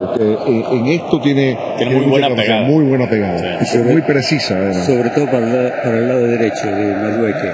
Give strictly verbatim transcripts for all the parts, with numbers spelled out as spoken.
eh, en esto tiene, tiene, tiene muy, buena pegada. muy buena pegada. Sí. Muy precisa. ¿verdad? Sobre todo para el, para el lado derecho de Madueke.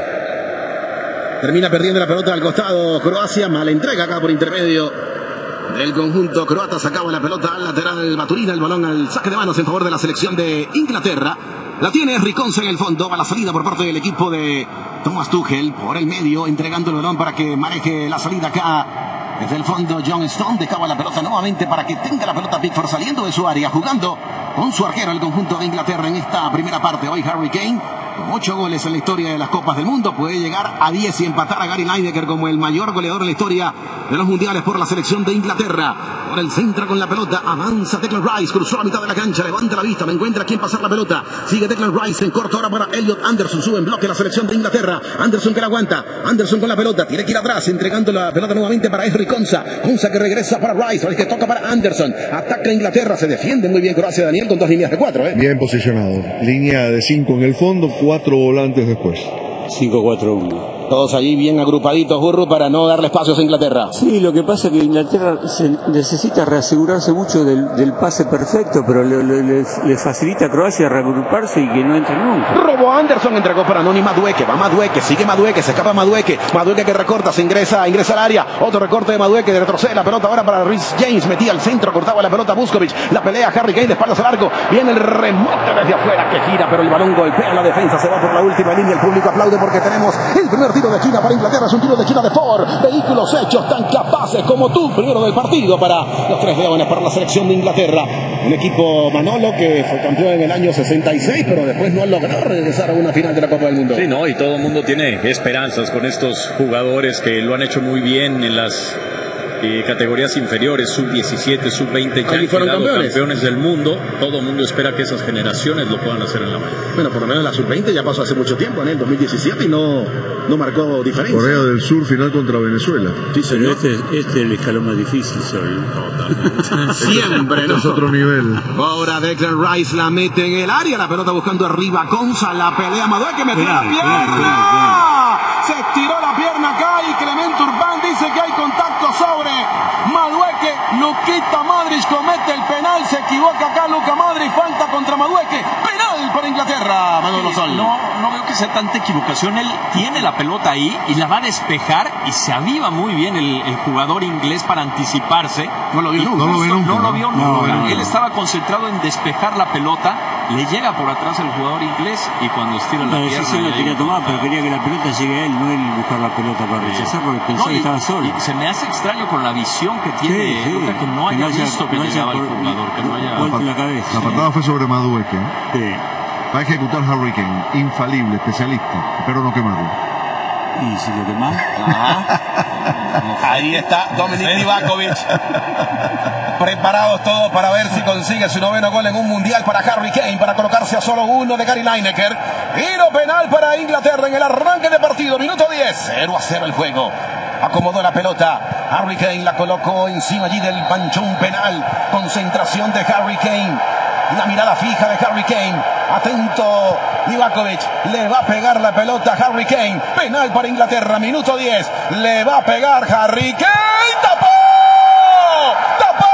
Termina perdiendo la pelota al costado Croacia, mala entrega acá por intermedio del conjunto croata. Sacaba la pelota al lateral Maturina, el balón al saque de manos en favor de la selección de Inglaterra. La tiene Riconza en el fondo, a la salida por parte del equipo de Thomas Tuchel, por el medio, entregando el balón para que maneje la salida acá. Desde el fondo John Stone dejaba la pelota nuevamente para que tenga la pelota Pickford saliendo de su área, jugando con su arquero el conjunto de Inglaterra en esta primera parte. Hoy Harry Kane, con ocho goles en la historia de las Copas del Mundo, puede llegar a diez y empatar a Gary Lineker como el mayor goleador en la historia de los mundiales por la selección de Inglaterra. Por el centro con la pelota, avanza Declan Rice, cruzó la mitad de la cancha, levanta la vista, no encuentra a quién pasar la pelota. Sigue Declan Rice en corto ahora para Elliot Anderson, sube en bloque la selección de Inglaterra. Anderson que la aguanta, Anderson con la pelota, tiene que ir atrás, entregando la pelota nuevamente para Henry Konsa. Konsa que regresa para Rice, el que toca para Anderson. Ataca Inglaterra, se defiende muy bien Croacia, Daniel, con dos líneas de cuatro. ¿eh? Bien posicionado, línea de cinco en el fondo, cuatro volantes después. cinco cuatro uno. Todos allí bien agrupaditos, Burru, para no darle espacios a Inglaterra. Sí, lo que pasa es que Inglaterra se necesita reasegurarse mucho del, del pase perfecto, pero le, le, le, le facilita a Croacia reagruparse y que no entre nunca. Robó Anderson, entregó para Noni Madueke, va Madueke, sigue Madueke, se escapa Madueke, Madueke que recorta, se ingresa, ingresa al área, otro recorte de Madueke, retrocede la pelota ahora para Reece James, metía al centro, cortaba la pelota Buskovich, la pelea Harry Kane de espaldas al arco, viene el remote desde afuera que gira, pero el balón golpea la defensa, se va por la última línea, el público aplaude porque tenemos el primer tiro de esquina para Inglaterra, es un tiro de esquina de Ford, vehículos hechos tan capaces como tú, primero del partido para los tres leones, para la selección de Inglaterra, un equipo Manolo que fue campeón en el año sesenta y seis, pero después no logró regresar a una final de la Copa del Mundo. Sí, no, y todo el mundo tiene esperanzas con estos jugadores que lo han hecho muy bien en las eh, categorías inferiores, sub diecisiete, sub veinte, ya han fueron quedado campeones. campeones del mundo. Todo el mundo espera que esas generaciones lo puedan hacer en la mayor. Bueno, por lo menos la sub veinte ya pasó hace mucho tiempo, en el dos mil diecisiete, y no, no marcó diferencia. Corea del Sur, final contra Venezuela. Sí, señor. Este, este es el escalón más difícil, soy. Siempre, ¿no? Es otro nivel. Ahora Declan Rice la mete en el área, la pelota buscando arriba, Konsa, la pelea Madueke, metió la pierna. Se estiró la pierna acá y Clement Urban dice que hay contacto sobre Madueke. Luquita Modric comete el penal, se equivoca acá Luka Modric, falta contra Madueke, penal para Inglaterra. Manolo Sol. No, no veo que sea tanta equivocación, él tiene la pelota ahí y la va a despejar y se aviva muy bien el, el jugador inglés para anticiparse. No lo vio Y nunca. justo No lo vio nunca, No lo ¿no? vio No, nunca. no, Él no. estaba concentrado en despejar la pelota, le llega por atrás el jugador inglés y cuando estira la Pero pierna... sí lo y ahí- quería tomar, pero quería que la pelota llegue a él, no él buscar la pelota para rechazar, porque pensó No, que y- estaba solo. y se me hace extraño con la visión que tiene, Sí, sí. Luka, que no haya haya- visto que no haya llegaba el por- jugador, que no haya... vuelto la cabeza. La patada fue sobre Madueke. ¿eh? Sí. Va a ejecutar Harry Kane, infalible, especialista. Espero no quemarlo. Y si lo demás. Ahí está Dominik Livakovic. Preparados todos para ver si consigue su noveno gol en un mundial para Harry Kane, para colocarse a solo uno de Gary Lineker. Tiro penal para Inglaterra en el arranque de partido, minuto diez, cero a cero el juego. Acomodó la pelota, Harry Kane la colocó encima allí del manchón penal. Concentración de Harry Kane, una mirada fija de Harry Kane. Atento Livakovic, le va a pegar la pelota a Harry Kane. Penal para Inglaterra, minuto diez. Le va a pegar Harry Kane. ¡Tapó! ¡Tapó!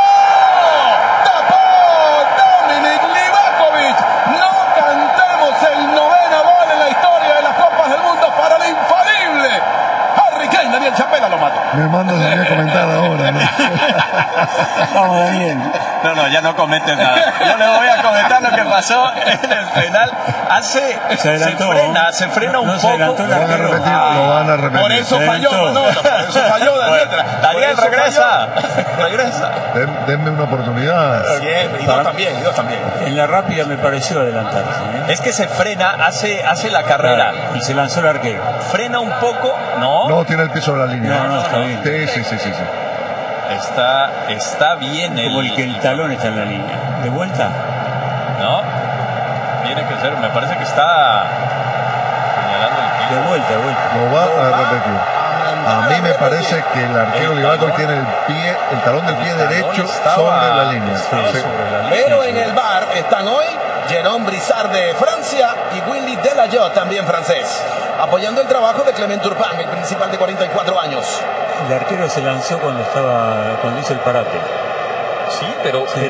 ¡Tapó! Dominik Livakovic. No cantemos el noveno gol en la historia de las Copas del Mundo para el infalible Harry Kane. Daniel Chapela lo mató. Me mando a comentar ahora, ¿no? Vamos, Daniel. No, no, ya no comentes nada. Yo le voy a comentar lo que pasó en el penal. Hace, Se se, adelantó. frena, se frena un No se poco. adelantó el Lo van a arquero. repetir, lo van a repetir. Por eso Se falló, aventó. Manolo, por eso falló Daniel. Bueno, Por Daniel, eso regresa. Regresa. Den- denme una oportunidad. Bien, y yo también, y yo también. En la rápida me pareció adelantarse. ¿eh? Es que se frena, hace, hace la carrera. Claro, y se lanzó el arquero. Frena un poco, ¿no? No, tiene el piso de la línea. No, no, está bien. Sí, sí, sí, sí, sí. Está, está bien el, Como el que el talón está en la línea. ¿De vuelta? ¿no? Tiene que ser, me parece que está señalando el De pie. vuelta, de vuelta. Lo va a repetir. A mí me parece que el arquero Livakovic tiene el pie, el talón del pie derecho estaba- sobre la línea. estaba Sí. sobre la línea. Pero en el bar están hoy Jérôme Brissard de Francia y Willy Delayot, también francés, apoyando el trabajo de Clement Turpin, el principal de cuarenta y cuatro años. El arquero se lanzó cuando estaba, cuando hizo el parate. Sí, pero... Sí.